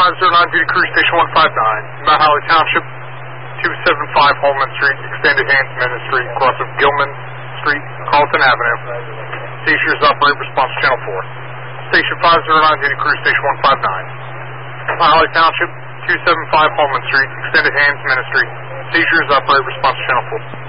509, duty crew station 159, Mount Holly Township, 275 Holman Street, extended hands ministry, cross of Gilman Street, Carlton Avenue. Seizures operate, response channel 4. Station 509, duty crew station 159, Mount Holly Township, 275 Holman Street, extended hands ministry. Seizures operate, response channel 4.